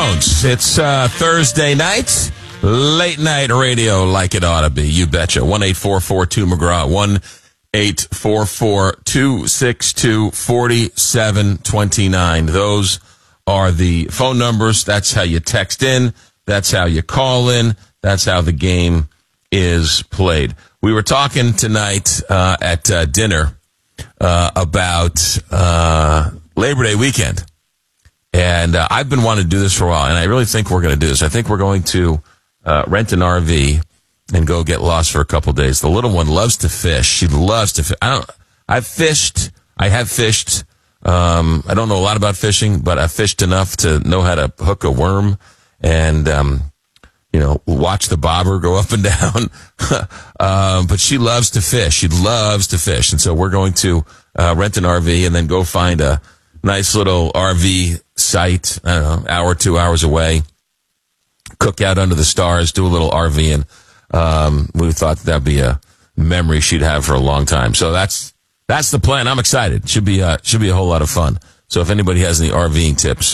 phones. It's Thursday night, late night radio like it ought to be. You betcha. 1-844-2-McGraw. 1-844-262-4729. Those are the phone numbers. That's how you text in. That's how you call in. That's how the game is played. We were talking tonight at dinner about Labor Day weekend. And I've been wanting to do this for a while, and I really think we're going to do this. I think we're going to rent an RV and go get lost for a couple days. The little one loves to fish. She loves to fish. I have fished. I don't know a lot about fishing, but I fished enough to know how to hook a worm and, watch the bobber go up and down. But she loves to fish. She loves to fish. And so we're going to rent an RV and then go find a nice little RV site, I don't know, hour, 2 hours away, cook out under the stars, do a little RVing. We thought that'd be a memory she'd have for a long time. So that's the plan. I'm excited. Should be a whole lot of fun. So if anybody has any RVing tips,